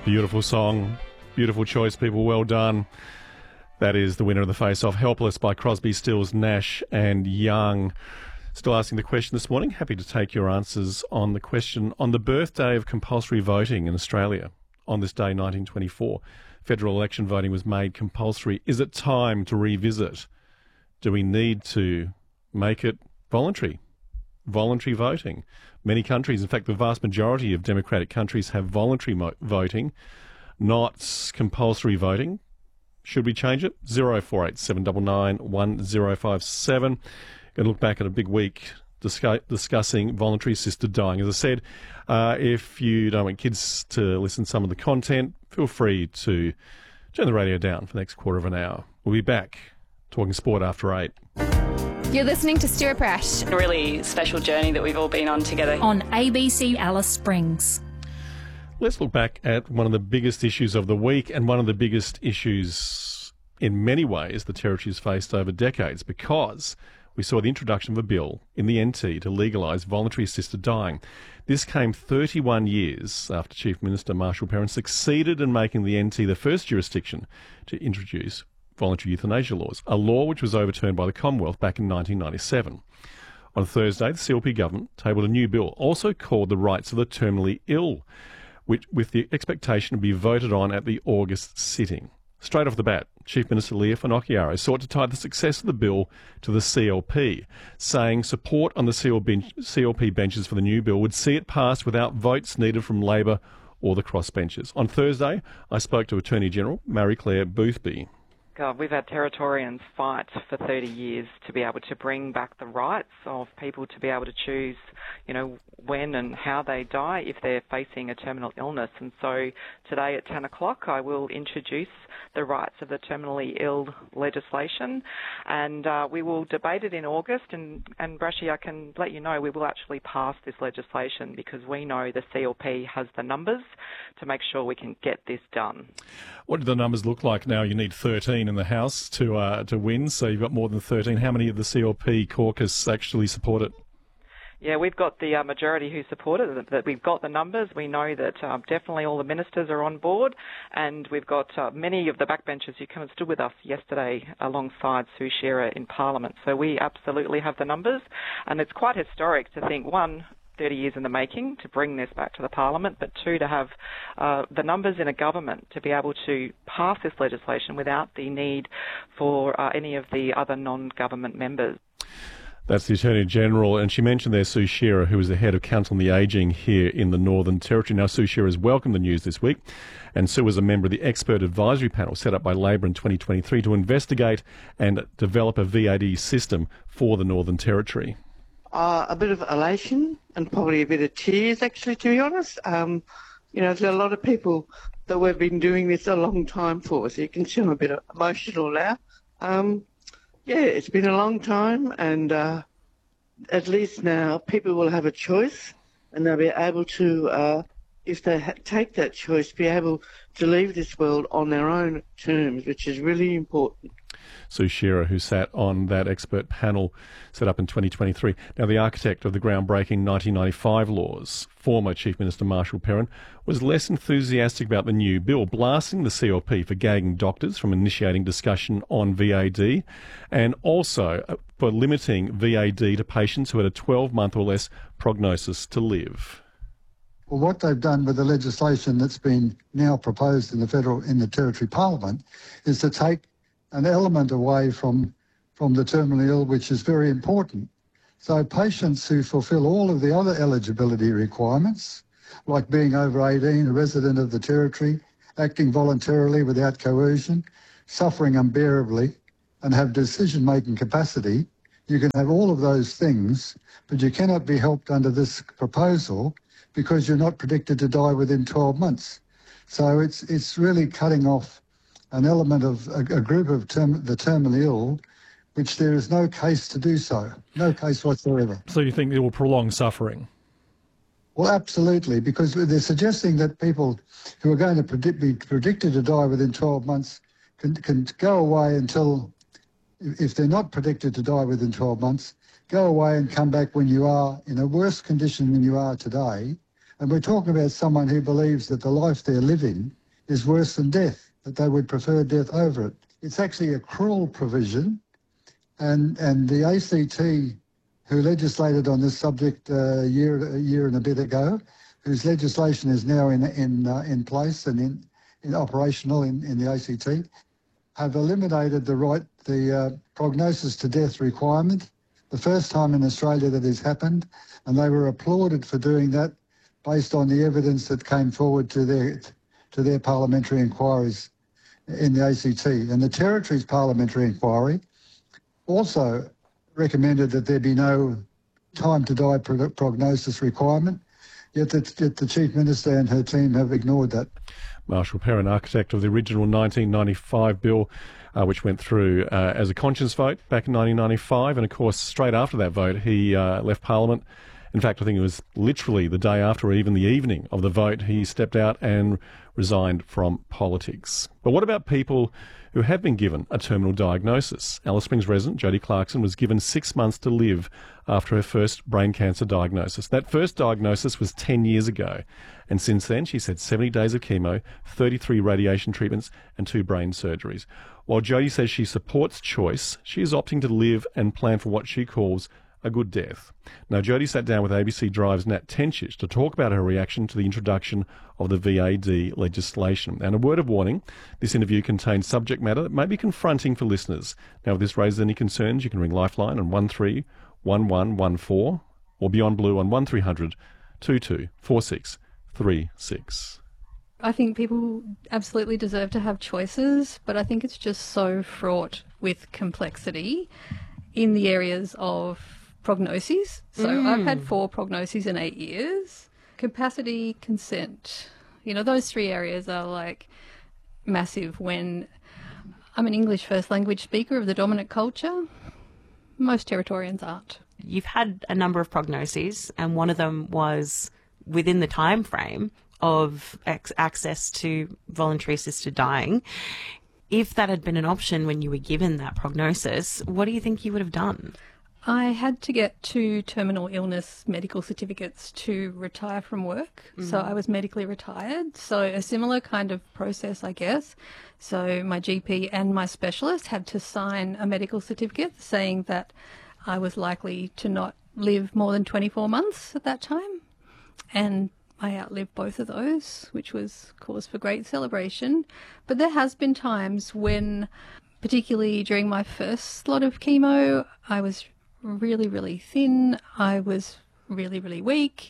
Beautiful song, beautiful choice, people, well done. That is the winner of the face-off, Helpless by Crosby, Stills, Nash and Young. Still asking the question this morning. Happy to take your answers on the question. On the birthday of compulsory voting in Australia, on this day, 1924, federal election voting was made compulsory. Is it time to revisit? Do we need to make it voluntary? Voluntary voting. Many countries, in fact, the vast majority of democratic countries have voluntary voting, not compulsory voting. Should we change it? 0487 799 1057. Going to look back at a big week discussing voluntary assisted dying. As I said, if you don't want kids to listen to some of the content, feel free to turn the radio down for the next quarter of an hour. We'll be back talking sport after 8. You're listening to Stuart Brash. A really special journey that we've all been on together. On ABC Alice Springs. Let's look back at one of the biggest issues of the week and one of the biggest issues in many ways the Territory's faced over decades, because we saw the introduction of a bill in the NT to legalise voluntary assisted dying. This came 31 years after Chief Minister Marshall Perrin succeeded in making the NT the first jurisdiction to introduce voluntary euthanasia laws, a law which was overturned by the Commonwealth back in 1997. On Thursday, the CLP government tabled a new bill, also called the Rights of the Terminally Ill, which, with the expectation to be voted on at the August sitting. Straight off the bat, Chief Minister Leah Finocchiaro sought to tie the success of the bill to the CLP, saying support on the CLP benches for the new bill would see it pass without votes needed from Labor or the crossbenchers. On Thursday, I spoke to Attorney General Marie-Claire Boothby. God, we've had Territorians fight for 30 years to be able to bring back the rights of people to be able to choose, when and how they die if they're facing a terminal illness. And so today at 10 o'clock, I will introduce the Rights of the Terminally Ill legislation, and we will debate it in August. And Brashy, I can let you know we will actually pass this legislation because we know the CLP has the numbers to make sure we can get this done. What do the numbers look like now? You need 13 in the House to win, so you've got more than 13. How many of the CLP caucus actually support it? Yeah, we've got the majority who support it, that we've got the numbers. We know that definitely all the ministers are on board, and we've got many of the backbenchers who came and stood with us yesterday alongside Sue Shearer in Parliament. So we absolutely have the numbers, and it's quite historic to think, 30 years in the making to bring this back to the Parliament, but 2, to have the numbers in a government to be able to pass this legislation without the need for any of the other non-government members. That's the Attorney General, and she mentioned there Sue Shearer, who is the head of Council on the Ageing here in the Northern Territory. Now, Sue Shearer has welcomed the news this week, and Sue was a member of the expert advisory panel set up by Labor in 2023 to investigate and develop a VAD system for the Northern Territory. A bit of elation and probably a bit of tears, actually, to be honest. There's a lot of people that we've been doing this a long time for, so you can see I'm a bit emotional now. It's been a long time, and at least now people will have a choice, and they'll be able to, if they take that choice, be able to leave this world on their own terms, which is really important. Sue Shearer, who sat on that expert panel set up in 2023. Now, the architect of the groundbreaking 1995 laws, former Chief Minister Marshall Perrin, was less enthusiastic about the new bill, blasting the CLP for gagging doctors from initiating discussion on VAD, and also for limiting VAD to patients who had a 12-month or less prognosis to live. Well, what they've done with the legislation that's been now proposed in the Territory Parliament is to take an element away from the terminally ill, which is very important. So patients who fulfil all of the other eligibility requirements, like being over 18, a resident of the Territory, acting voluntarily without coercion, suffering unbearably, and have decision-making capacity, you can have all of those things, but you cannot be helped under this proposal because you're not predicted to die within 12 months. So it's really cutting off an element of a group of the terminally ill, which there is no case to do so, no case whatsoever. So you think it will prolong suffering? Well, absolutely, because they're suggesting that people who are going to be predicted to die within 12 months can go away until, if they're not predicted to die within 12 months, go away and come back when you are in a worse condition than you are today, And we're talking about someone who believes that the life they're living is worse than death, that they would prefer death over it. It's actually a cruel provision, and the ACT, who legislated on this subject a year and a bit ago, whose legislation is now in place and in operational in the ACT, have eliminated the prognosis to death requirement. The first time in Australia that has happened, and they were applauded for doing that based on the evidence that came forward to their parliamentary inquiries in the ACT. And the Territory's parliamentary inquiry also recommended that there be no time to die prognosis requirement, yet the Chief Minister and her team have ignored that. Marshall Perrin, architect of the original 1995 bill, which went through as a conscience vote back in 1995. And, of course, straight after that vote, he left Parliament. In fact, I think it was literally the day after, or even the evening of the vote, he stepped out and resigned from politics. But what about people who have been given a terminal diagnosis? Alice Springs resident Jody Clarkson was given 6 months to live after her first brain cancer diagnosis. That first diagnosis was 10 years ago. And since then, she's had 70 days of chemo, 33 radiation treatments and 2 brain surgeries. While Jody says she supports choice, she is opting to live and plan for what she calls a good death. Now, Jody sat down with ABC Drive's Nat Tencic to talk about her reaction to the introduction of the VAD legislation. And a word of warning, this interview contains subject matter that may be confronting for listeners. Now, if this raises any concerns, you can ring Lifeline on 131114 or Beyond Blue on 1300 22 4636. I think people absolutely deserve to have choices, but I think it's just so fraught with complexity in the areas of prognoses. So I've had 4 prognoses in 8 years. Capacity, consent, those 3 areas are like massive. When I'm an English first language speaker of the dominant culture, most Territorians aren't. You've had a number of prognoses, and one of them was within the time frame of access to voluntary assisted dying. If that had been an option when you were given that prognosis, what do you think you would have done? I had to get 2 terminal illness medical certificates to retire from work. So I was medically retired. So a similar kind of process, I guess. So my GP and my specialist had to sign a medical certificate saying that I was likely to not live more than 24 months at that time. And I outlived both of those, which was cause for great celebration. But there has been times when, particularly during my first lot of chemo, I was really, really thin. I was really, really weak.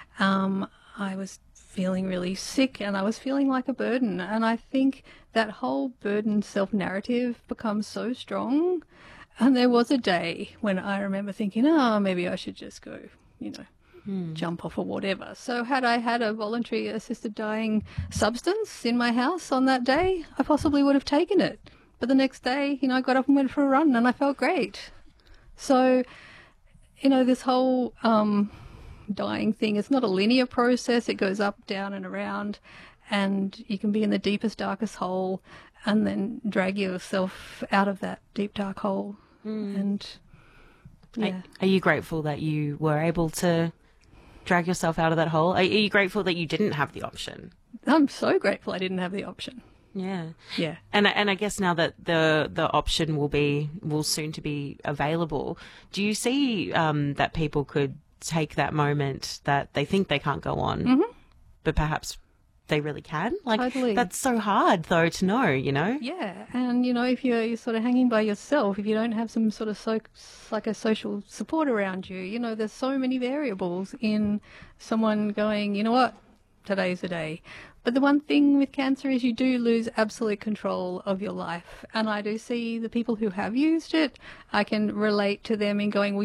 I was feeling really sick, and I was feeling like a burden. And I think that whole burden self-narrative becomes so strong. And there was a day when I remember thinking, maybe I should just go, jump off or whatever. So had I had a voluntary assisted dying substance in my house on that day, I possibly would have taken it. But the next day, I got up and went for a run and I felt great. So, this whole dying thing, it's not a linear process. It goes up, down and around, and you can be in the deepest, darkest hole and then drag yourself out of that deep, dark hole. And yeah. Are you grateful that you were able to drag yourself out of that hole? Are you grateful that you didn't have the option? I'm so grateful I didn't have the option. Yeah. Yeah. And I guess now that the option will soon to be available, do you see that people could take that moment that they think they can't go on, but perhaps they really can? Totally. That's so hard though to know, Yeah. And if you're sort of hanging by yourself, if you don't have some sort of psychosocial support around you, there's so many variables in someone going, you know what, today's the day. But the one thing with cancer is you do lose absolute control of your life. And I do see the people who have used it, I can relate to them in going, well,